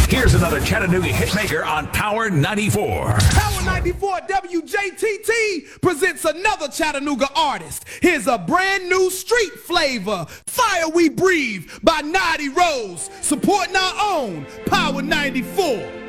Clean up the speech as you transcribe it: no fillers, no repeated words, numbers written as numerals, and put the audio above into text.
Here's another Chattanooga hitmaker on Power 94. Power 94 WJTT presents another Chattanooga artist. Here's a brand new street flavor, Fire We Breathe by Naughty Rose, supporting our own Power 94.